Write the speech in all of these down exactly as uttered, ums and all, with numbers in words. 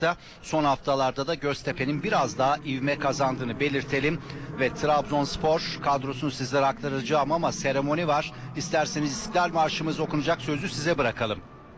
Son haftalarda da Göztepe'nin biraz daha ivme kazandığını belirtelim ve Trabzonspor kadrosunu sizlere aktaracağım ama seremoni var. İsterseniz İstiklal Marşımız okunacak, sözü size bırakalım.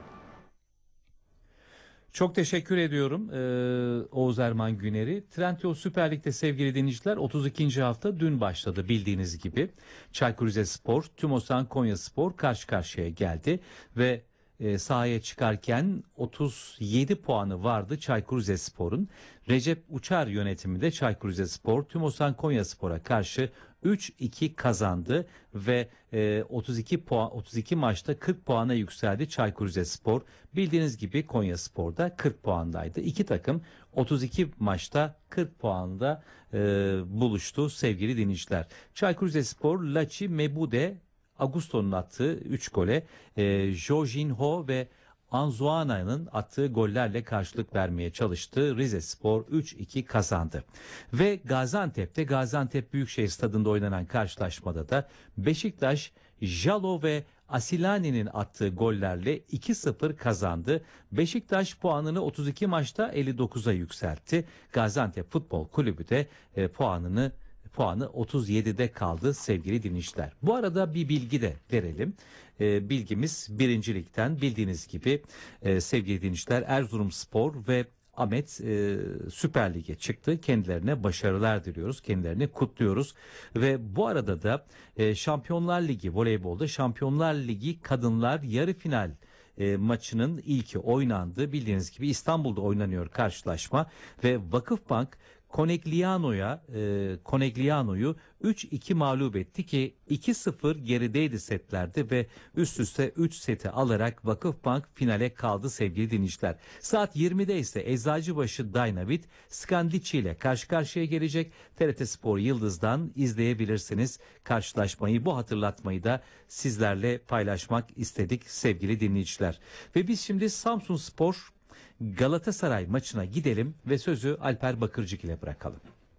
Çok teşekkür ediyorum ee, Oğuz Erman Güner'i. Trendyol Süper Lig'de sevgili dinleyiciler otuz ikinci hafta dün başladı bildiğiniz gibi. Çaykur Rizespor, Tümosan Konyaspor karşı karşıya geldi ve e, sahaya çıkarken otuz yedi puanı vardı Çaykur Rizespor'un. Recep Uçar yönetiminde Çaykur Rizespor, Tümosan Konyaspor'a karşı üç iki kazandı ve e, otuz iki puan otuz iki maçta kırk puana yükseldi Çaykur Rizespor. Bildiğiniz gibi Konyaspor'da kırk puandaydı. İki takım otuz iki maçta kırk puanda e, buluştu sevgili dinleyiciler. Çaykur Rizespor Laci Mebude Augusto'nun attığı üç gole e, Jorginho ve Anzuana'nın attığı gollerle karşılık vermeye çalıştı. Rizespor üç iki kazandı. Ve Gaziantep'te Gaziantep Büyükşehir Stadı'nda oynanan karşılaşmada da Beşiktaş, Jalo ve Asilani'nin attığı gollerle iki sıfır kazandı. Beşiktaş puanını otuz iki maçta elli dokuza yükseltti. Gaziantep Futbol Kulübü de e, puanını puanı otuz yedide kaldı sevgili dinleyiciler. Bu arada bir bilgi de verelim. E, bilgimiz birinci Lig'den bildiğiniz gibi e, sevgili dinleyiciler Erzurumspor ve Ahmet e, Süper Lig'e çıktı. Kendilerine başarılar diliyoruz. Kendilerini kutluyoruz. Ve bu arada da e, Şampiyonlar Ligi voleybolda Şampiyonlar Ligi kadınlar yarı final E, maçının ilki oynandı. Bildiğiniz gibi İstanbul'da oynanıyor karşılaşma ve Vakıfbank Conegliano'ya e, Conegliano'yu üç iki mağlup etti ki iki sıfır gerideydi setlerde ve üst üste üç seti alarak Vakıfbank finale kaldı sevgili dinleyiciler. Saat yirmide ise Eczacıbaşı Dynavit Skandici ile karşı karşıya gelecek. T R T Spor Yıldız'dan izleyebilirsiniz karşılaşmayı. Bu hatırlatmayı da sizlerle paylaşmak istedik sevgili dinleyiciler. Ve biz şimdi Samsunspor Galatasaray maçına gidelim ve sözü Alper Bakırcık ile bırakalım.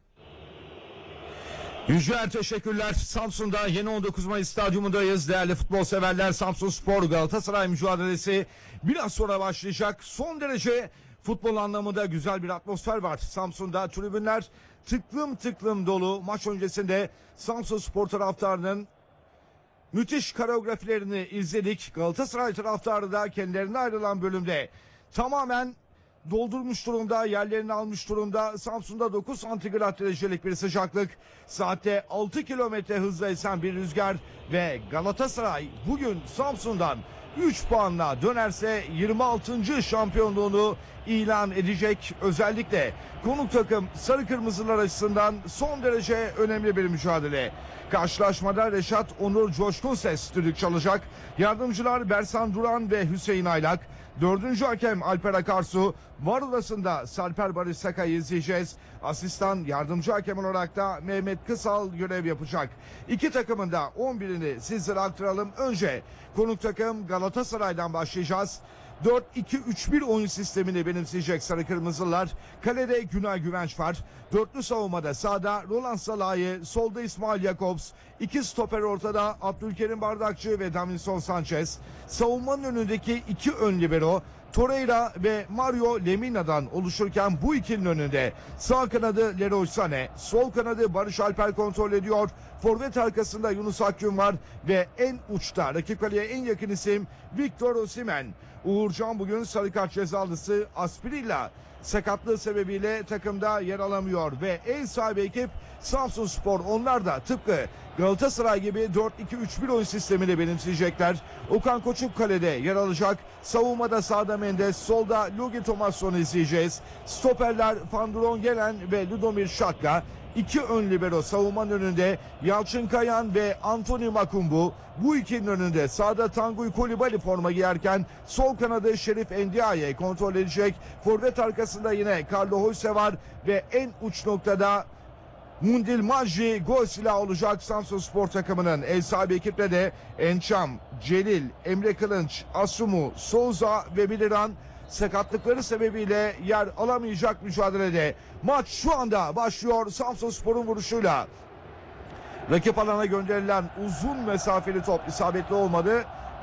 Yücel teşekkürler. Samsun'da yeni on dokuz Mayıs stadyumundayız. Değerli futbol severler, Samsunspor Galatasaray mücadelesi biraz sonra başlayacak. Son derece futbol anlamında güzel bir atmosfer var. Samsun'da tribünler tıklım tıklım dolu. Maç öncesinde Samsunspor taraftarının müthiş koreografilerini izledik. Galatasaray taraftarı da kendilerine ayrılan bölümde tamamen doldurmuş durumda, yerlerini almış durumda. Samsun'da dokuz santigrat derecelik bir sıcaklık, saatte altı kilometre hızla esen bir rüzgar ve Galatasaray bugün Samsun'dan üç puanla dönerse yirmi altıncı şampiyonluğunu ilan edecek. Özellikle konuk takım sarı kırmızılar açısından son derece önemli bir mücadele. Karşılaşmada Reşat Onur Coşkunses düdük çalacak. Yardımcılar Bersan Duran ve Hüseyin Aylak. Dördüncü hakem Alper Akarsu. Var odasında Sarper Barış Sakay'ı izleyeceğiz. Asistan yardımcı hakem olarak da Mehmet Kısal görev yapacak. İki takımın da on birini sizlere aktaralım. Önce konuk takım Galatasaray'dan başlayacağız. dört iki üç bir oyun sistemini benimseyecek sarı kırmızılar. Kalede Günay Güvenç var. Dörtlü savunmada sağda Roland Salah'ı, solda İsmail Jakobs. İki stoper ortada Abdülkerim Bardakçı ve Davinson Sanchez. Savunmanın önündeki iki ön libero Torreira ve Mario Lemina'dan oluşurken bu ikilinin önünde sağ kanadı Leroy Sané, sol kanadı Barış Alper kontrol ediyor. Forvet arkasında Yunus Akgün var ve en uçta rakip kaleye en yakın isim Victor Osimhen. Uğurcan bugün sarı kart cezalısı Asprilla sakatlığı sebebiyle takımda yer alamıyor ve ev sahibi ekip Samsunspor, onlar da tıpkı Galatasaray gibi dört iki üç bir oyun sistemini benimseyecekler. Okan Koçuk kalede yer alacak. Savunmada sağda Mendes, solda Logi Tomasson'u izleyeceğiz. Stoperler Fandron Gelen ve Ludomir Şakka. İki ön libero savunmanın önünde Yalçın Kayan ve Anthony Makumbu. Bu ikinin önünde sağda Tanguy Kolibali forma giyerken sol kanadı Şerif Endiaye kontrol edecek. Forvet arkasında yine Carlo Hoyse var ve en uç noktada Mundil Majdi gol silahı olacak Samsunspor takımının. Ev sahibi ekiple de Ençam, Celil, Emre Kılınç, Asumu, Souza ve Biliran sakatlıkları sebebiyle yer alamayacak mücadelede. Maç şu anda başlıyor Samsunspor'un vuruşuyla. Rakip alana gönderilen uzun mesafeli top isabetli olmadı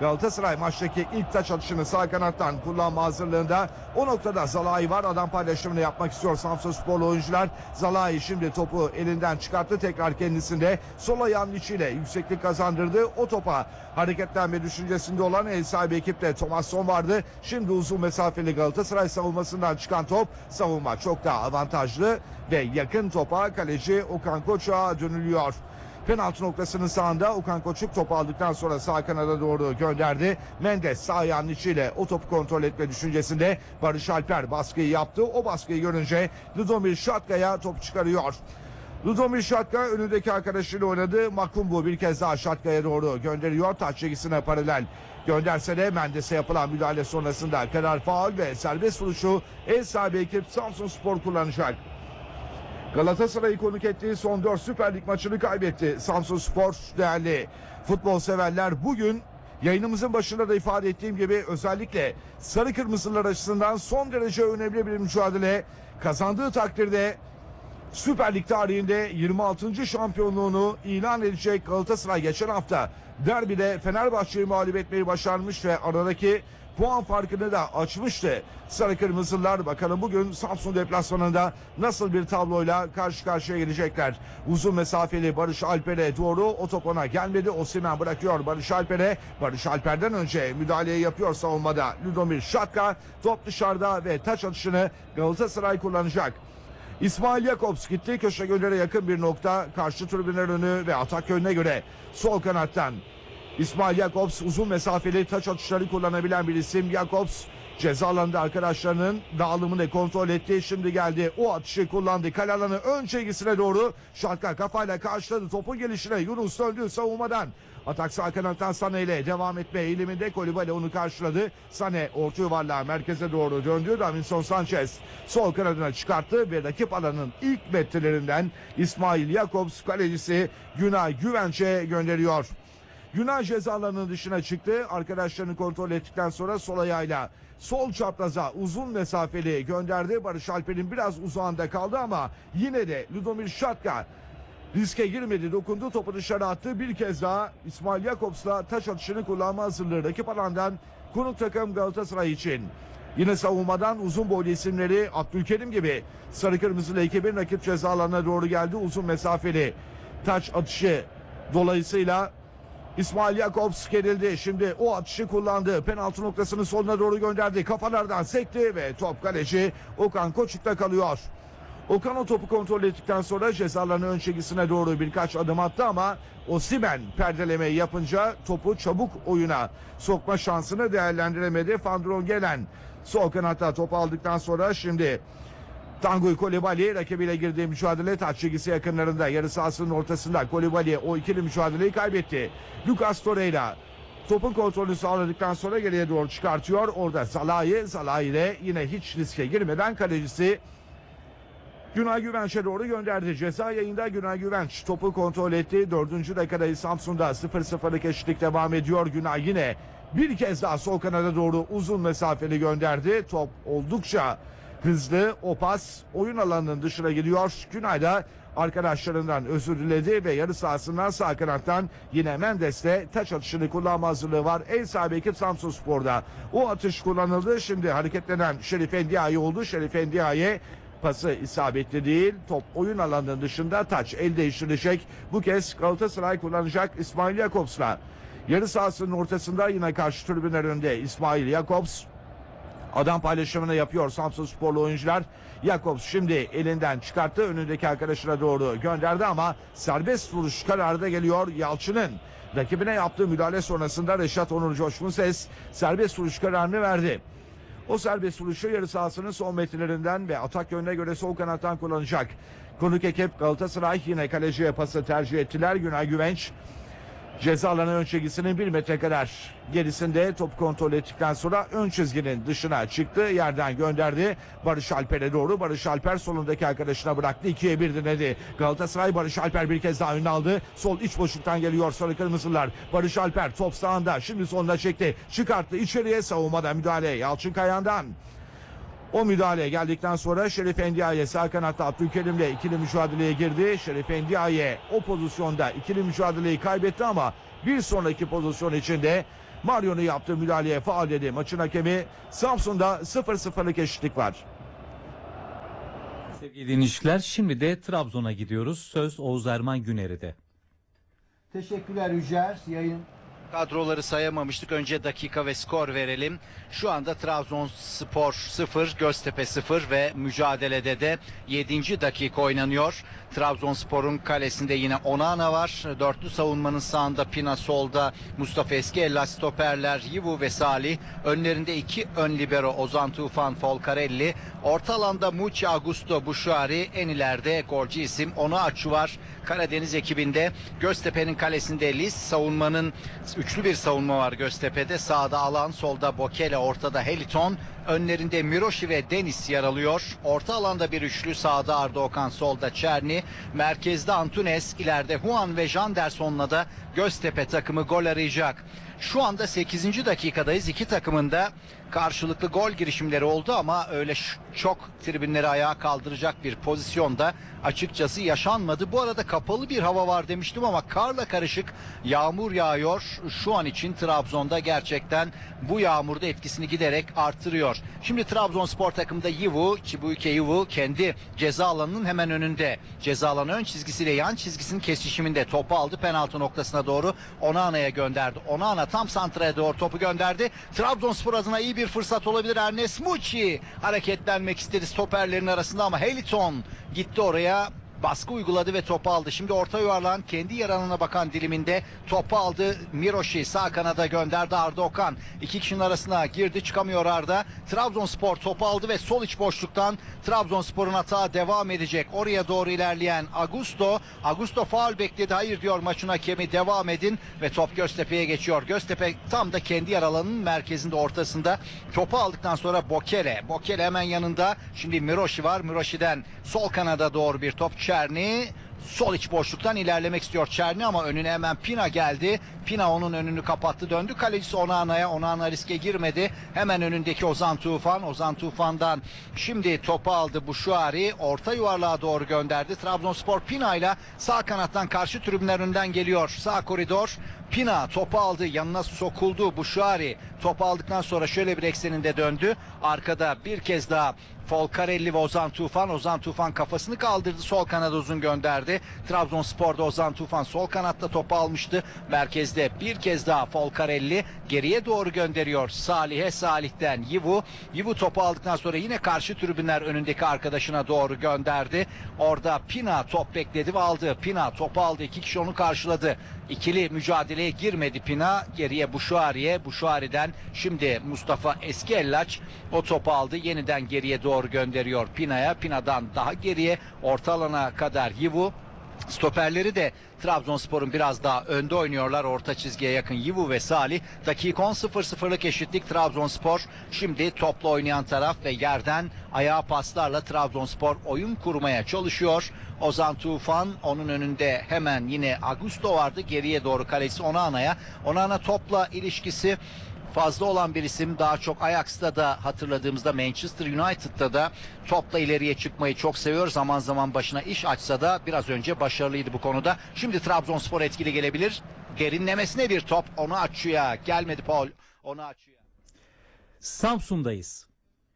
Galatasaray maçtaki ilk taç atışını sağ kanattan kullanma hazırlığında. O noktada Zalai var. Adam paylaşımını yapmak istiyor Samsunsporlu oyuncular. Zalai şimdi topu elinden çıkarttı. Tekrar kendisinde sol ayağının içiyle yükseklik kazandırdı. O topa hareketlenme düşüncesinde olan ev sahibi ekipte Thomasson vardı. Şimdi uzun mesafeli Galatasaray savunmasından çıkan top, savunma çok daha avantajlı ve yakın topa kaleci Okan Koçuk'a dönülüyor. Penaltı noktasının sağında Okan Koçuk topu aldıktan sonra sağ kanada doğru gönderdi. Mendes sağ ayağının içiyle o topu kontrol etme düşüncesinde. Barış Alper baskıyı yaptı. O baskıyı görünce Ludomir Şatka'ya topu çıkarıyor. Ludomir Şatka önündeki arkadaşıyla oynadı. Makumbu bir kez daha Şatka'ya doğru gönderiyor. Taç çizgisine paralel gönderse de Mendes'e yapılan müdahale sonrasında karar faul ve serbest vuruşu ev sahibi ekip Samsunspor kullanacak. Galatasaray'ı konuk ettiği son dört Süper Lig maçını kaybetti Samsunspor. Değerli futbol severler, bugün yayınımızın başında da ifade ettiğim gibi özellikle sarı kırmızılar açısından son derece önemli bir mücadele. Kazandığı takdirde Süper Lig tarihinde yirmi altıncı şampiyonluğunu ilan edecek. Galatasaray geçen hafta derbide Fenerbahçe'yi mağlup etmeyi başarmış ve aradaki puan farkını da açmıştı. Sarı kırmızılar bakalım bugün Samsun deplasmanında nasıl bir tabloyla karşı karşıya gelecekler. Uzun mesafeli Barış Alper'e doğru, o top ona gelmedi. Osimhen bırakıyor Barış Alper'e. Barış Alper'den önce müdahaleyi yapıyor savunmada Ludomir Şatka. Top dışarıda ve taç atışını Galatasaray kullanacak. İsmail Jakobs gitti. Köşe göllere yakın bir nokta. Karşı tribünler önü ve atak yönüne göre sol kanattan İsmail Jakobs uzun mesafeli taç atışları kullanabilen bir isim. Jakobs ceza alanında arkadaşlarının dağılımını kontrol etti. Şimdi geldi, o atışı kullandı. Kale alanı ön çizgisine doğru. Şatka kafayla karşıladı. Topun gelişine Yunus döndü savunmadan. Atak sağ kanattan Sané ile devam etme eğiliminde. Kolibali onu karşıladı. Sané orta yuvarlağı merkeze doğru döndü. Davinson Sanchez sol kanadına çıkarttı ve rakip alanın ilk metrelerinden İsmail Jakobs kalecisi Günay Güvenç'e gönderiyor. Günay ceza alanının dışına çıktı. Arkadaşlarını kontrol ettikten sonra sol ayağıyla sol çapraza uzun mesafeli gönderdi. Barış Alper'in biraz uzağında kaldı ama yine de Ludomir Şatka riske girmedi, dokundu, topu dışarı attı. Bir kez daha İsmail Jakobs'la taç atışını kullanma hazırlığı rakip alandan konuk takım Galatasaray için. Yine savunmadan uzun boylu isimleri Abdülkerim gibi sarı kırmızılı ekibin rakip ceza alanına doğru geldi. Uzun mesafeli taç atışı dolayısıyla İsmail Jakobs gerildi. Şimdi o atışı kullandı. Penaltı noktasının sonuna doğru gönderdi. Kafalardan sekti ve top kaleci Okan Koçuk'ta kalıyor. Okan o topu kontrol ettikten sonra cezalarının ön çizgisine doğru birkaç adım attı ama Osimhen perdelemeyi yapınca topu çabuk oyuna sokma şansını değerlendiremedi. Fandron Gelen sol kanatta topu aldıktan sonra şimdi Tanguy Kolibali rakibiyle girdiği mücadele taç çizgisi yakınlarında, yarı sahasının ortasında. Kolibali o ikili mücadeleyi kaybetti. Lucas Torreira topun kontrolünü sağladıktan sonra geriye doğru çıkartıyor. Orada Zalai, Zalai ile yine hiç riske girmeden kalecisi Günay Güvenç'e doğru gönderdi. Ceza yayında Günay Güvenç topu kontrol etti. Dördüncü dakikada Samsun'da sıfır sıfırlık eşitlik devam ediyor. Günay yine bir kez daha sol kanada doğru uzun mesafeli gönderdi. Top oldukça hızlı, o pas oyun alanının dışına gidiyor. Günay da arkadaşlarından özür diledi ve yarı sahasından sağ kanattan yine Mendes'te taç atışını kullanma hazırlığı var. Ev sahibi ekip Samsunspor'da. O atış kullanıldı. Şimdi hareketlenen Şerif Endiaye oldu. Şerif Endiaye pası isabetli değil. Top oyun alanının dışında, taç el değiştirecek. Bu kez Galatasaray kullanacak İsmail Jakobs'la. Yarı sahasının ortasında yine karşı tribünler önünde İsmail Jakobs. Adam paylaşımını yapıyor Samsunsporlu oyuncular. Jakobs şimdi elinden çıkarttı. Önündeki arkadaşına doğru gönderdi ama serbest vuruş kararı da geliyor. Yalçın'ın rakibine yaptığı müdahale sonrasında Reşat Onur Coşkun Ses serbest vuruş kararını verdi. O serbest vuruşu yarı sahasının son metrelerinden ve atak yönüne göre sol kanattan kullanacak. Konuk ekip Galatasaray yine kaleciye pası tercih ettiler. Günay Güvenç ceza alanı ön çizgisinin bir metre kadar gerisinde top kontrol ettikten sonra ön çizginin dışına çıktı. Yerden gönderdi Barış Alper'e doğru. Barış Alper solundaki arkadaşına bıraktı. ikiye bir denedi. Galatasaray Barış Alper bir kez daha önüne aldı. Sol iç boşluktan geliyor sarı kırmızılar. Barış Alper top sağında. Şimdi sonuna çekti. Çıkarttı içeriye, savunmada müdahale Yalçın Kayan'dan. O müdahale geldikten sonra Şerif Endiaye sağ kanatta Abdülkerim'le ikili mücadeleye girdi. Şerif Endiaye o pozisyonda ikili mücadeleyi kaybetti ama bir sonraki pozisyon içinde Mario'nun yaptığı müdahaleye faul dedi maçın hakemi. Samsun'da sıfır sıfırlık eşitlik var. Sevgili dinleyiciler, şimdi de Trabzon'a gidiyoruz. Söz Oğuz Erman Güner'de. Teşekkürler Yücer. Yayın kadroları sayamamıştık. Önce dakika ve skor verelim. Şu anda Trabzonspor sıfır, Göztepe sıfır ve mücadelede de yedinci dakika oynanıyor. Trabzonspor'un kalesinde yine Onana var. Dörtlü savunmanın sağında Pina, solda Mustafa Eskiellaç, stoperler Yivu ve Salih. Önlerinde iki ön libero Ozan Tufan, Folcarelli. Orta alanda Muçi, Augusto, Buşari. En ileride golcü isim Onuachu var. Karadeniz ekibinde. Göztepe'nin kalesinde Lis, savunmanın üçlü bir savunma var Göztepe'de. Sağda Alan, solda Bokele, ortada Heliton. Önlerinde Miroşi ve Deniz yer alıyor. Orta alanda bir üçlü, sağda Arda Okan, solda Çerni. Merkezde Antunes, ileride Juan ve Janderson'la da Göztepe takımı gol arayacak. Şu anda sekizinci dakikadayız. İki takımın da karşılıklı gol girişimleri oldu ama öyle çok tribünleri ayağa kaldıracak bir pozisyonda açıkçası yaşanmadı. Bu arada kapalı bir hava var demiştim ama karla karışık yağmur yağıyor. Şu an için Trabzon'da gerçekten bu yağmurda etkisini giderek artırıyor. Şimdi Trabzonspor takımında Yivu, Chibuike Yivu kendi ceza alanının hemen önünde. Ceza alanı ön çizgisiyle yan çizgisinin kesişiminde topu aldı. Penaltı noktasına doğru Onana'ya gönderdi. Onana tam santraya doğru topu gönderdi. Trabzonspor adına iyi bir fırsat olabilir. Ernest Muçi hareketlenmek istedi stoperlerin arasında ama Heliton gitti oraya, baskı uyguladı ve topu aldı. Şimdi orta yuvarlağın kendi yaranına bakan diliminde topu aldı. Miroşi sağ kanada gönderdi. Arda Okan iki kişinin arasına girdi, çıkamıyor Arda. Trabzonspor topu aldı ve sol iç boşluktan Trabzonspor'un hata devam edecek. Oraya doğru ilerleyen Augusto. Augusto faul bekledi. Hayır diyor maçın hakemi, devam edin ve top Göztepe'ye geçiyor. Göztepe tam da kendi yer alanının merkezinde, ortasında. Topu aldıktan sonra Bokele. Bokele hemen yanında. Şimdi Miroşi var. Miroşi'den sol kanada doğru bir top. Çerni sol iç boşluktan ilerlemek istiyor Çerni ama önüne hemen Pina geldi. Pina onun önünü kapattı, döndü kalecisi Onana'ya. Onana riske girmedi. Hemen önündeki Ozan Tufan. Ozan Tufan'dan şimdi topu aldı Buşari. Orta yuvarlığa doğru gönderdi. Trabzonspor Pina ile sağ kanattan karşı tribünler önünden geliyor. Sağ koridor. Pina topu aldı, yanına sokuldu Buşari. Topu aldıktan sonra şöyle bir ekseninde döndü. Arkada bir kez daha Folcarelli ve Ozan Tufan. Ozan Tufan kafasını kaldırdı, sol kanada uzun gönderdi. Trabzonspor'da Ozan Tufan sol kanatta topu almıştı. Merkezde bir kez daha Folcarelli geriye doğru gönderiyor Salih'e. Salih'ten Yivu. Yivu topu aldıktan sonra yine karşı tribünler önündeki arkadaşına doğru gönderdi. Orada Pina top bekledi ve aldı. Pina topu aldı, iki kişi onu karşıladı. İkili mücadeleye girmedi Pina. Geriye Buşari'ye. Buşari'den şimdi Mustafa Eskiellaç o topu aldı. Yeniden geriye doğru gönderiyor Pina'ya. Pina'dan daha geriye orta alana kadar Yivu. Stoperleri de Trabzonspor'un biraz daha önde oynuyorlar. Orta çizgiye yakın Yivu ve Salih. Dakika on sıfır sıfırlık eşitlik. Trabzonspor şimdi topla oynayan taraf ve yerden ayağa paslarla Trabzonspor oyun kurmaya çalışıyor. Ozan Tufan, onun önünde hemen yine Augusto vardı. Geriye doğru kalesi Onana'ya. Onana topla ilişkisi fazla olan bir isim. Daha çok Ajax'ta da hatırladığımızda, Manchester United'da da topla ileriye çıkmayı çok seviyor. Zaman zaman başına iş açsa da biraz önce başarılıydı bu konuda. Şimdi Trabzonspor etkili gelebilir. Derinlemesine bir top. Onu açıyor. Gelmedi Paul. Onu açıyor. Samsun'dayız.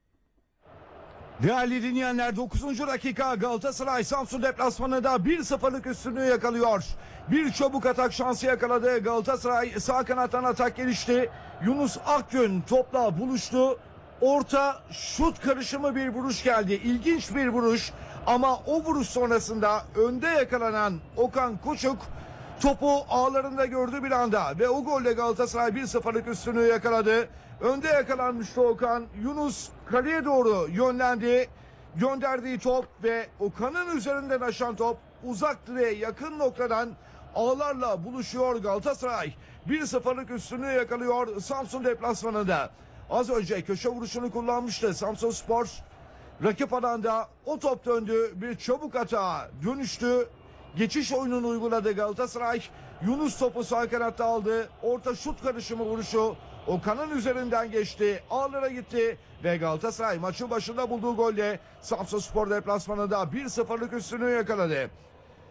Değerli dinleyenler, dokuzuncu dakika, Galatasaray Samsun deplasmanında bir sıfırlık üstünlüğü yakalıyor. Bir çabuk atak şansı yakaladı. Galatasaray sağ kanattan atak gelişti. Yunus Akgün topla buluştu. Orta şut karışımı bir vuruş geldi. İlginç bir vuruş ama o vuruş sonrasında önde yakalanan Okan Koçuk topu ağlarında gördü bir anda ve o golle Galatasaray bir sıfırlık üstünlüğü yakaladı. Önde yakalanmıştı Okan. Yunus kaleye doğru yönlendi. Gönderdiği top ve Okan'ın üzerinden aşan top uzak direğe yakın noktadan ağlarla buluşuyor. Galatasaray bir sıfırlık üstünlüğü yakalıyor Samsun deplasmanında. Az önce köşe vuruşunu kullanmıştı Samsunspor. Rakip alanda o top döndü. Bir çabuk atağa dönüştü. Geçiş oyununu uyguladı Galatasaray. Yunus topu sağ kanatta aldı. Orta şut karışımı vuruşu Okan'ın üzerinden geçti. Ağlara gitti ve Galatasaray maçın başında bulduğu golle Samsunspor deplasmanında bir sıfırlık üstünlüğü yakaladı.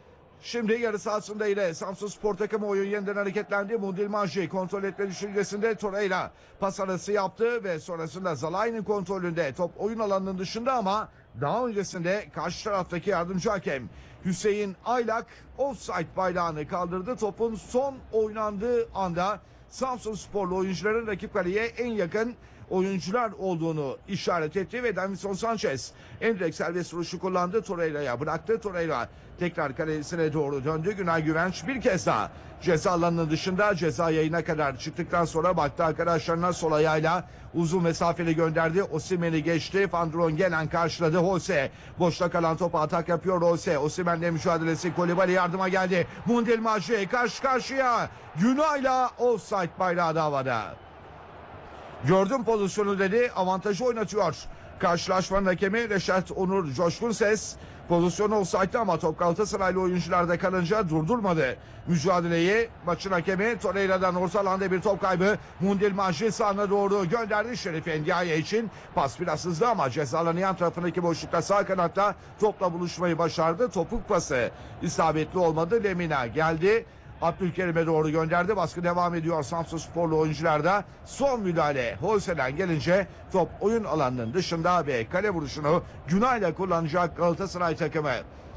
Şimdi yarı sahasında ile Samsunspor takımı oyun yeniden hareketlendi. Mundilmaji kontrol etme düşüncesinde Torreira pas arası yaptı ve sonrasında Zalai'nin kontrolünde top oyun alanının dışında ama daha öncesinde karşı taraftaki yardımcı hakem Hüseyin Aylak offside bayrağını kaldırdı. Topun son oynandığı anda Samsunsporlu oyuncuların rakip kaleye en yakın oyuncular olduğunu işaret etti ve Davinson Sanchez endirekt serbest vuruşu kullandı. Torreira'ya bıraktı. Torreira tekrar kalesine doğru döndü. Günay Güvenç bir kez daha ceza alanının dışında, ceza yayına kadar çıktıktan sonra baktı arkadaşlarına, sol ayağıyla uzun mesafeli gönderdi. Osimhen'i geçti. Van Drongelen karşıladı. Jose boşta kalan topa atak yapıyor. Jose Osimhen'le mücadelesi, Kolibali yardıma geldi. Mundilmaji karşı karşıya Günay'la offside bayrağı da havada. Gördüm pozisyonu dedi, avantajı oynatıyor. Karşılaşmanın hakemi Reşat Onur Coşkunses pozisyonu offside'da ama top Galatasaraylı oyuncularda kalınca durdurmadı mücadeleyi. Maçın hakemi Torreira'dan orta alanda bir top kaybı. Mundilmaji sağına doğru gönderdi Şerif Ndiaye için. Pas biraz hızlı ama ceza alanı yan tarafındaki boşlukta sağ kanatta topla buluşmayı başardı. Topuk pası isabetli olmadı. Lemina geldi. Abdülkerim'e doğru gönderdi. Baskı devam ediyor Samsunsporlu oyuncularda. Son müdahale Holse'den gelince top oyun alanının dışında ve kale vuruşunu Günay'la kullanacak Galatasaray takımı.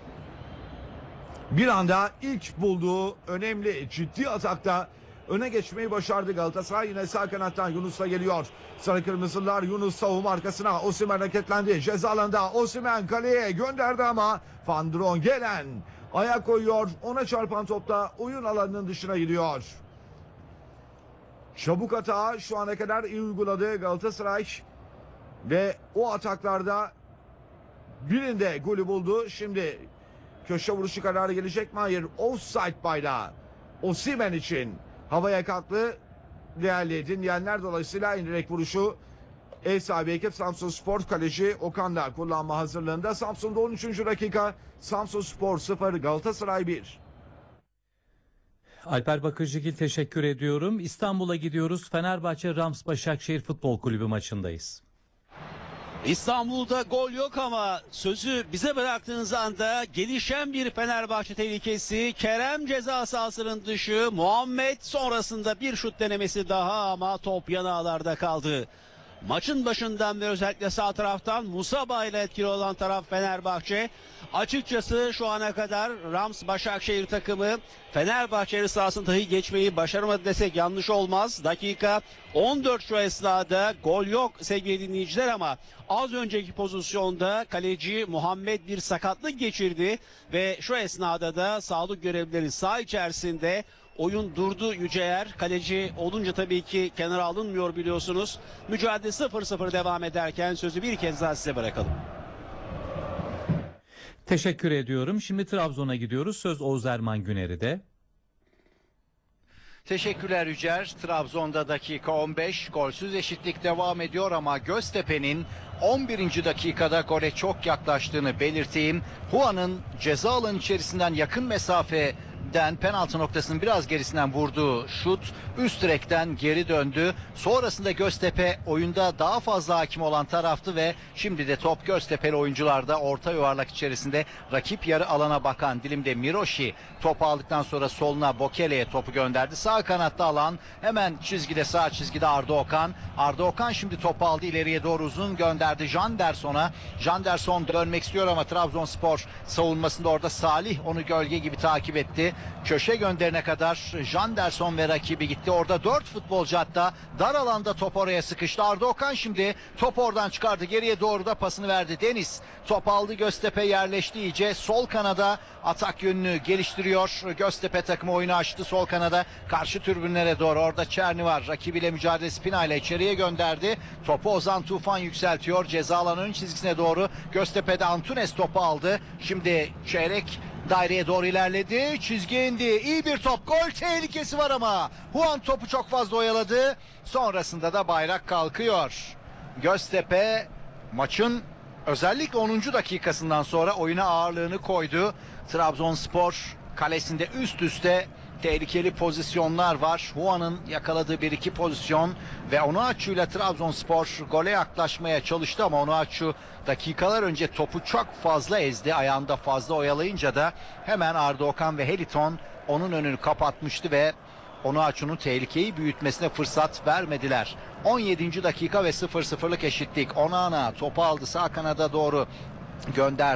Bir anda ilk bulduğu önemli ciddi atakta öne geçmeyi başardı Galatasaray. Yine sağ kanattan Yunus'la geliyor. Sarı kırmızılar Yunus savunma arkasına. Osimhen hareketlendi. Ceza alanında Osimhen kaleye gönderdi ama Van Drongelen ayak koyuyor. Ona çarpan topta oyun alanının dışına gidiyor. Çabuk hata şu ana kadar iyi uyguladı Galatasaray. Ve o ataklarda birinde golü buldu. Şimdi köşe vuruşu kararı gelecek mi? Hayır. Offside bayrağı Osimhen için havaya kalktı. Değerli dinleyenler, dolayısıyla indirek vuruşu ev sahibi ekip Samsunspor, kaleci Okan'la kullanma hazırlığında. Samsun'da on üçüncü dakika, Samsunspor sıfır Galatasaray bir. Alper Bakırcıgil teşekkür ediyorum. İstanbul'a gidiyoruz. Fenerbahçe Rams Başakşehir Futbol Kulübü maçındayız. İstanbul'da gol yok ama sözü bize bıraktığınız anda gelişen bir Fenerbahçe tehlikesi. Kerem ceza sahasının dışı, Muhammed sonrasında bir şut denemesi daha ama top yanağlarda kaldı. Maçın başından ve özellikle sağ taraftan Musaba ile etkili olan taraf Fenerbahçe. Açıkçası şu ana kadar Rams Başakşehir takımı Fenerbahçe sahasında dahi geçmeyi başaramadı desek yanlış olmaz. Dakika on dört şu esnada gol yok sevgili dinleyiciler ama az önceki pozisyonda kaleci Muhammed bir sakatlık geçirdi ve şu esnada da sağlık görevlileri saha içerisinde. Oyun durdu Yüceyer. Kaleci olunca tabii ki kenara alınmıyor biliyorsunuz. Mücadele sıfır sıfır devam ederken sözü bir kez daha size bırakalım. Teşekkür ediyorum. Şimdi Trabzon'a gidiyoruz. Söz Oğuz Erman Güner'de. Teşekkürler Yücer. Trabzon'da dakika on beş. Golsüz eşitlik devam ediyor ama Göztepe'nin on birinci dakikada gole çok yaklaştığını belirteyim. Huan'ın ceza alanı içerisinden yakın mesafe penaltı noktasının biraz gerisinden vurduğu şut üst direkten geri döndü. Sonrasında Göztepe oyunda daha fazla hakim olan taraftı ve şimdi de top Göztepe'li oyuncularda orta yuvarlak içerisinde rakip yarı alana bakan dilimde Miroshi topu aldıktan sonra soluna Bokele'ye topu gönderdi. Sağ kanatta alan hemen çizgide, sağ çizgide Arda Okan. Arda Okan şimdi topu aldı, ileriye doğru uzun gönderdi Janderson'a. Janderson dönmek istiyor ama Trabzonspor savunmasında orada Salih onu gölge gibi takip etti. Köşe gönderine kadar Janderson ve rakibi gitti. Orada dört futbolcu hatta dar alanda top oraya sıkıştı. Arda Okan şimdi top oradan çıkardı. Geriye doğru da pasını verdi. Deniz top aldı. Göztepe yerleşti iyice. Sol kanada atak yönünü geliştiriyor. Göztepe takımı oyunu açtı. Sol kanada karşı tribünlere doğru. Orada Çerni var. Rakibiyle mücadele Spina ile içeriye gönderdi. Topu Ozan Tufan yükseltiyor. Ceza alanının çizgisine doğru. Göztepe'de Antunes topu aldı. Şimdi çeyrek daireye doğru ilerledi. Çizgiye indi. İyi bir top. Gol tehlikesi var ama Huan topu çok fazla oyaladı. Sonrasında da bayrak kalkıyor. Göztepe maçın özellikle onuncu dakikasından sonra oyuna ağırlığını koydu. Trabzonspor kalesinde üst üste tehlikeli pozisyonlar var. Huan'ın yakaladığı bir iki pozisyon ve Onuachu ile Trabzonspor gole yaklaşmaya çalıştı ama Onuachu dakikalar önce topu çok fazla ezdi. Ayağında fazla oyalayınca da hemen Arda Okan ve Heliton onun önünü kapatmıştı ve Onuachu'nun tehlikeyi büyütmesine fırsat vermediler. on yedinci dakika ve sıfır sıfırlık eşitlik. Onana topu aldı, sağ kanada doğru gönderdi.